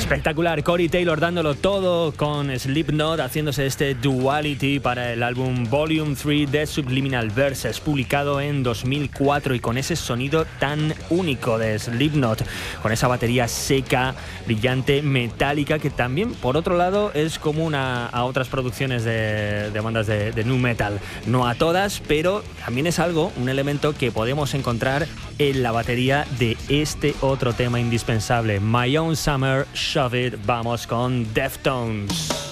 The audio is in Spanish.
Espectacular, Corey Taylor dándolo todo con Slipknot, haciéndose este Duality para el álbum Volume 3 de Subliminal Verses, publicado en 2004, y con ese sonido tan único de Slipknot, con esa batería seca, brillante, metálica, que también, por otro lado, es común a otras producciones de bandas de nu metal. No a todas, pero también es un elemento que podemos encontrar en la batería de este otro tema indispensable, My Own Summer, Shove It. Vamos con Deftones.